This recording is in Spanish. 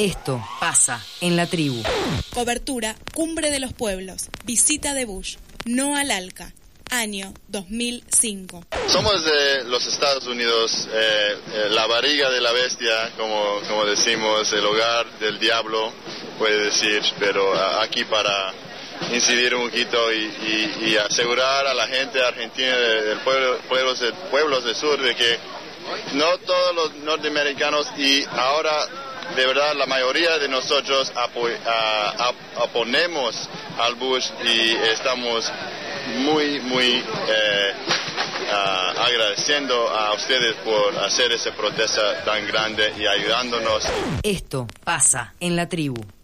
Esto pasa en la tribu. Cobertura Cumbre de los Pueblos. Visita de Bush. No al ALCA. Año 2005. Somos de los Estados Unidos, la barriga de la bestia, como decimos, el hogar del diablo, puede decir, pero aquí para incidir un poquito y asegurar a la gente argentina del pueblos del sur de que no todos los norteamericanos y ahora de verdad la mayoría de nosotros oponemos al Bush y estamos muy agradeciendo a ustedes por hacer esa protesta tan grande y ayudándonos. Esto pasa en la tribu.